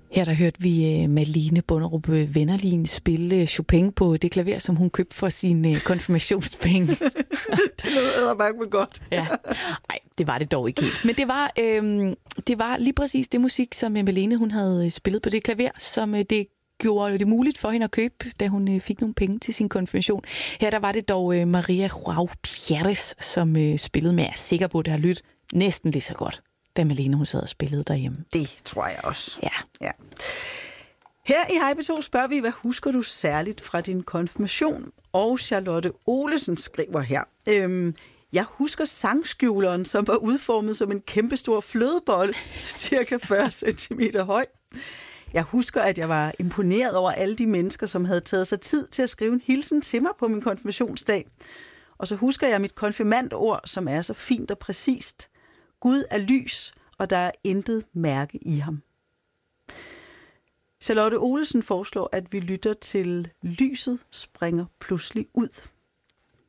Her der hørte vi Malene Bonderup Wennerlin spille Chopin på det klaver, som hun købte for sine konfirmationspenge. Det lyder bare med godt. Ja. Nej, det var det dog ikke helt. Men det var lige præcis det musik, som Malene hun havde spillet på det klaver, som det gjorde det muligt for hende at købe, da hun fik nogle penge til sin konfirmation. Her der var det dog Maria Joao Pires, som spillede med. Jeg er sikker på, at det har lyttet næsten lige så godt, da Malene hun sad og spillede derhjemme. Det tror jeg også. Ja. Her i Hej P2 spørger vi, hvad husker du særligt fra din konfirmation? Og Charlotte Olesen skriver her. Jeg husker sangskjuleren, som var udformet som en kæmpestor flødebolle, cirka 40 cm høj. Jeg husker, at jeg var imponeret over alle de mennesker, som havde taget sig tid til at skrive en hilsen til mig på min konfirmationsdag. Og så husker jeg mit konfirmandord, som er så fint og præcist. Gud er lys, og der er intet mærke i ham. Charlotte Olesen foreslår, at vi lytter til Lyset springer pludselig ud.